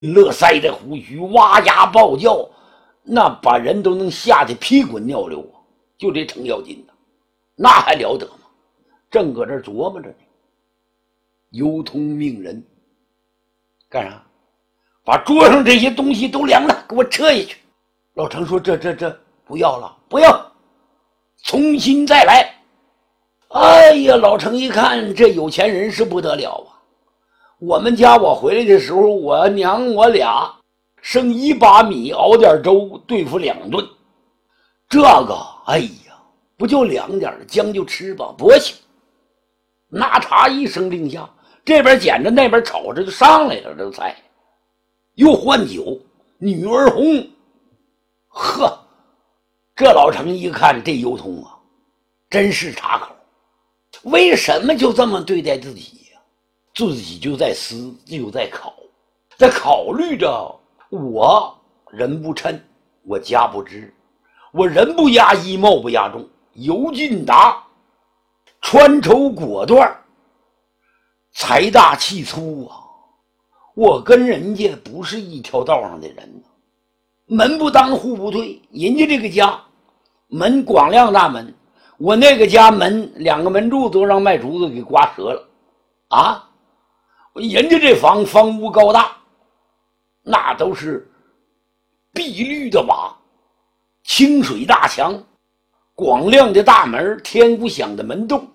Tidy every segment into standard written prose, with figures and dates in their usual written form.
乐腮的胡须，哇呀暴叫，那把人都能吓得屁滚尿流啊！就这程咬金呢，那还了得吗？正搁这琢磨着呢，尤通命人干啥？把桌上这些东西都凉了，给我撤下去。老程说：“这不要了，不要，重新再来。”哎呀，老程一看，这有钱人是不得了啊！我们家我回来的时候，我娘我俩生1把米，熬点粥对付2顿。这个，哎呀，不就2点，将就吃吧，不行。拿茶一声令下，这边捡着那边炒着就上来了，这个菜又换酒，女儿红。呵，这老程一看，这尤通啊，真是岔口。为什么就这么对待自己呀？自己就在思，就在考，在考虑着我人不称，我家不知，我人不压一，貌不压众。尤俊达穿绸果断，财大气粗啊！我跟人家不是一条道上的人呢。门不当户不对，人家这个家门广亮大门，我那个家门2个门柱子都让卖竹子给刮折了啊！人家这房屋高大，那都是碧绿的瓦，清水大墙，广亮的大门，天鼓响的门洞。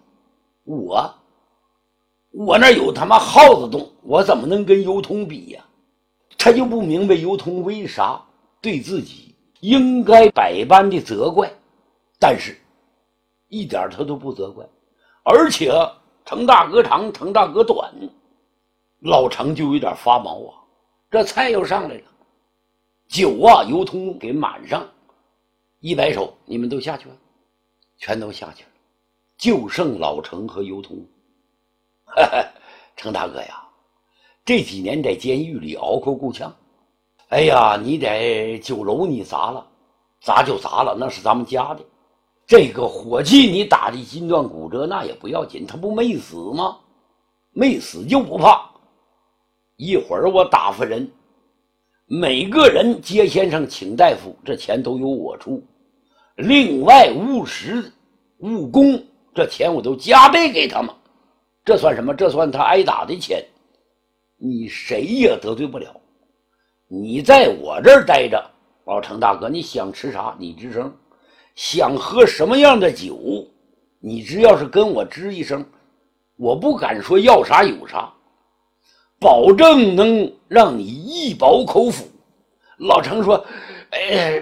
我那有他妈耗子洞，我怎么能跟尤通比呀？他就不明白尤通为啥对自己应该百般的责怪，但是一点他都不责怪。而且程大哥长，程大哥短，老程就有点发毛啊。这菜又上来了，酒啊尤通给满上，一摆手，你们都下去了，全都下去了，就剩老程和尤通。程大哥呀，这几年在监狱里熬口够呛。哎呀，你在酒楼你砸了，砸就砸了，那是咱们家的。这个伙计你打的筋断骨折那也不要紧，他不没死吗？没死就不怕。一会儿我打发人，每个人接先生请大夫，这钱都由我出。另外务实务工，这钱我都加倍给他们。这算什么？这算他挨打的钱，你谁也得罪不了。你在我这儿待着，老程大哥，你想吃啥你吱声，想喝什么样的酒，你只要是跟我吱一声，我不敢说要啥有啥，保证能让你一饱口福。老程说：“哎，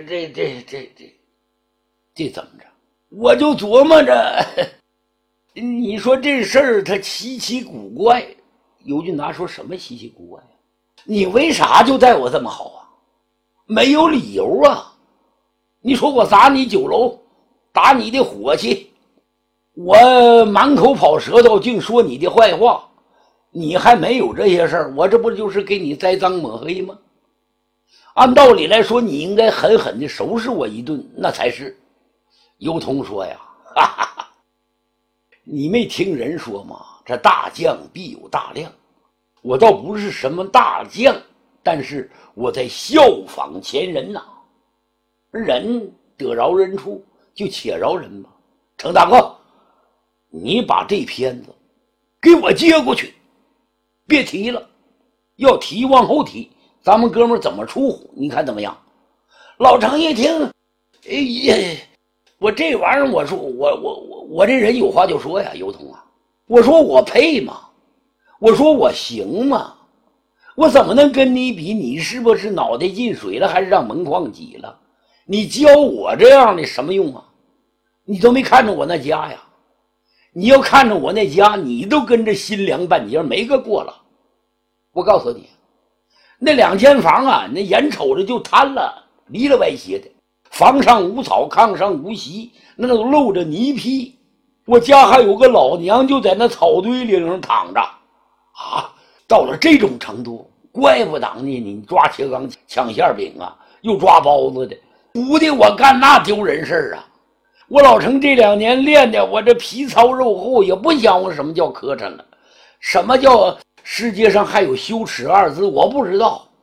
这怎么着？我就琢磨着，你说这事儿它稀奇古怪。”尤俊达说：“什么稀奇古怪啊？你为啥就待我这么好啊？没有理由啊！你说我砸你酒楼，打你的伙计，我满口跑舌头，净说你的坏话，你还没有这些事儿，我这不就是给你栽赃抹黑吗？按道理来说，你应该狠狠地收拾我一顿，那才是。”尤通说呀：“哈哈哈，你没听人说吗？这大将必有大量。我倒不是什么大将，但是我在效仿前人呐。人得饶人处，就且饶人吧。程大哥，你把这片子给我接过去，别提了，要提往后提，咱们哥们怎么出乎？你看怎么样？”老程一听，哎呀，我这玩意儿，我说我这人有话就说呀，尤通啊，我说我配吗？我说我行吗？我怎么能跟你比？你是不是脑袋进水了，还是让门框挤了？你教我这样的什么用啊？你都没看着我那家呀！你要看着我那家，你都跟着心凉半截，没个过了。我告诉你，那2间房啊，那眼瞅着就瘫了，离了歪斜的，房上无草，炕上无席，那都露着泥坯。我家还有个老娘就在那草堆里上躺着啊！到了这种程度，怪不得你抓铁缸抢馅饼啊，又抓包子的，不的我干那丢人事儿啊！我老程这2年练的，我这皮糙肉厚，也不想我什么叫磕碜了，什么叫世界上还有羞耻2字，我不知道。